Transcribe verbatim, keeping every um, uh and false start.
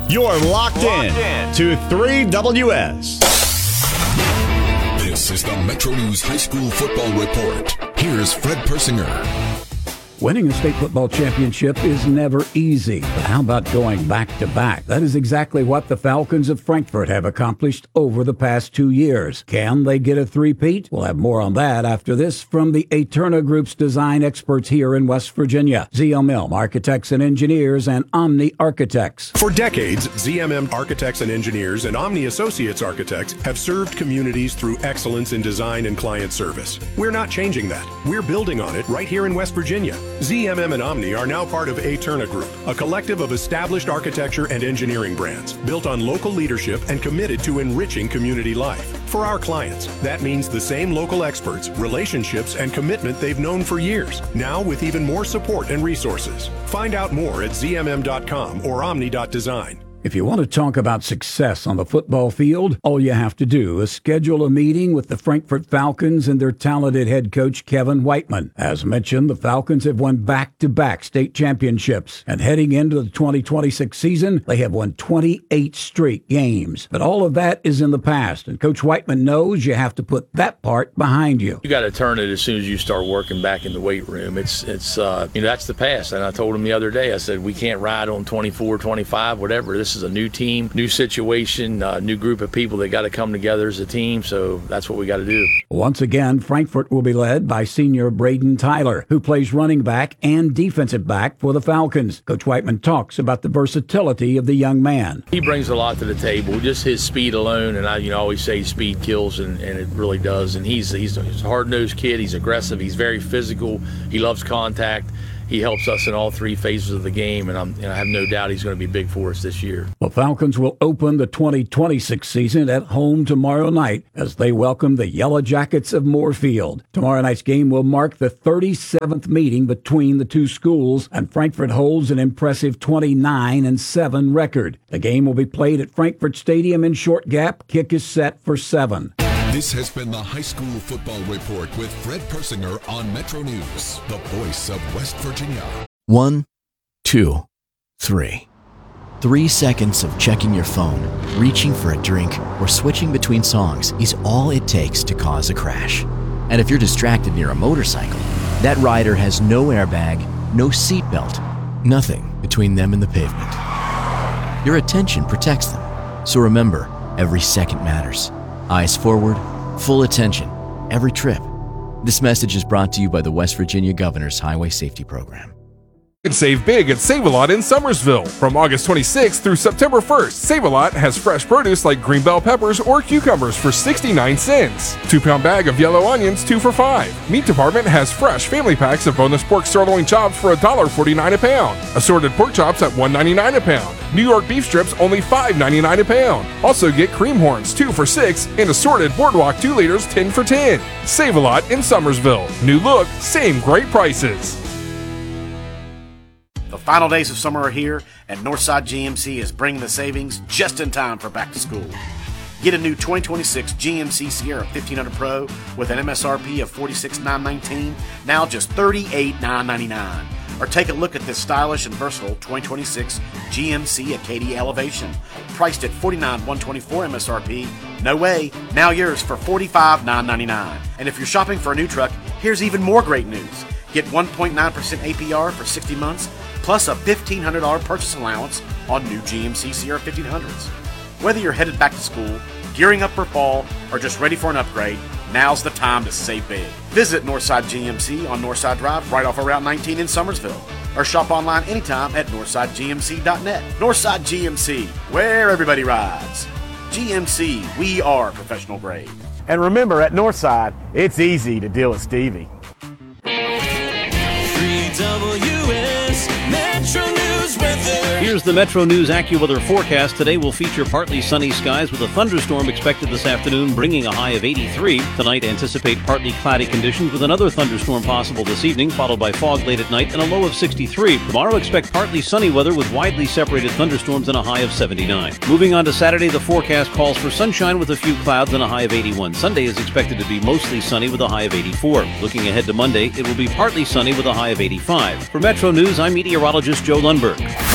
You're locked, locked in, in to three W S. This is the Metro News High School Football Report. Here's Fred Persinger. Winning a state football championship is never easy, but how about going back-to-back? That is exactly what the Falcons of Frankfort have accomplished over the past two years. Can they get a three-peat? We'll have more on that after this from the Eterna Group's design experts here in West Virginia. Z M M Architects and Engineers and Omni Architects. For decades, Z M M Architects and Engineers and Omni Associates Architects have served communities through excellence in design and client service. We're not changing that. We're building on it right here in West Virginia. Z M M and Omni are now part of Eterna Group, a collective of established architecture and engineering brands built on local leadership and committed to enriching community life. For our clients, that means the same local experts, relationships, and commitment they've known for years, now with even more support and resources. Find out more at z m m dot com or omni dot design. If you want to talk about success on the football field, all you have to do is schedule a meeting with the Frankfort Falcons and their talented head coach, Kevin Whiteman. As mentioned, the Falcons have won back-to-back state championships, and heading into the twenty twenty-six season, they have won twenty-eight straight games. But all of that is in the past, and Coach Whiteman knows you have to put that part behind you. You got to turn it as soon as you start working back in the weight room. It's, it's uh, you know, that's the past. And I told him the other day, I said, we can't ride on twenty-four, twenty-five, whatever. This is a new team, new situation, uh, new group of people that got to come together as a team, so that's what we got to do. Once again, Frankfort will be led by senior Braden Tyler, who plays running back and defensive back for the Falcons. Coach Whiteman talks about the versatility of the young man. He brings a lot to the table, just his speed alone, and I you know always say speed kills, and, and it really does. And he's, he's, he's a hard-nosed kid, he's aggressive, he's very physical, he loves contact. He helps us in all three phases of the game, and, I'm, and I have no doubt he's going to be big for us this year. The Falcons will open the twenty twenty-six season at home tomorrow night as they welcome the Yellow Jackets of Moorfield. Tomorrow night's game will mark the thirty-seventh meeting between the two schools, and Frankfort holds an impressive twenty-nine and seven record. The game will be played at Frankfort Stadium in Short Gap. Kick is set for seven. This has been the High School Football Report with Fred Persinger on Metro News, the voice of West Virginia. One, two, three. Three seconds of checking your phone, reaching for a drink, or switching between songs is all it takes to cause a crash. And if you're distracted near a motorcycle, that rider has no airbag, no seatbelt, nothing between them and the pavement. Your attention protects them. So remember, every second matters. Eyes forward, full attention, every trip. This message is brought to you by the West Virginia Governor's Highway Safety Program. And save big at Save-A-Lot in Summersville. From August twenty-sixth through September first, Save-A-Lot has fresh produce like green bell peppers or cucumbers for sixty-nine cents. Two-pound bag of yellow onions, two for five. Meat department has fresh family packs of boneless pork sirloin chops for one dollar forty-nine a pound. Assorted pork chops at one ninety-nine a pound. New York beef strips only five ninety-nine a pound. Also get cream horns, two for six, and assorted Boardwalk two liters, ten for ten. Save-A-Lot in Summersville. New look, same great prices. The final days of summer are here, and Northside G M C is bringing the savings just in time for back to school. Get a new twenty twenty-six G M C Sierra fifteen hundred Pro with an M S R P of forty-six thousand nine hundred nineteen dollars, now just thirty-eight thousand nine hundred ninety-nine dollars. Or take a look at this stylish and versatile twenty twenty-six G M C Acadia Elevation, priced at forty-nine thousand one hundred twenty-four dollars M S R P. No way, now yours for forty-five thousand nine hundred ninety-nine dollars. And if you're shopping for a new truck, here's even more great news. Get one point nine percent A P R for sixty months, plus a fifteen hundred dollars purchase allowance on new G M C Sierra fifteen hundreds. Whether you're headed back to school, gearing up for fall, or just ready for an upgrade, now's the time to save big. Visit Northside G M C on Northside Drive right off of Route nineteen in Summersville, or shop online anytime at northside g m c dot net. Northside G M C, where everybody rides. G M C, we are professional grade. And remember, at Northside, it's easy to deal with Stevie. three W S Metro News weather. Here's the Metro News AccuWeather forecast. Today will feature partly sunny skies with a thunderstorm expected this afternoon, bringing a high of eighty-three. Tonight, anticipate partly cloudy conditions with another thunderstorm possible this evening, followed by fog late at night and a low of sixty-three. Tomorrow, expect partly sunny weather with widely separated thunderstorms and a high of seventy-nine. Moving on to Saturday, the forecast calls for sunshine with a few clouds and a high of eighty-one. Sunday is expected to be mostly sunny with a high of eighty-four. Looking ahead to Monday, it will be partly sunny with a high of eighty-five. For Metro News, I'm meteorologist Joe Lundberg.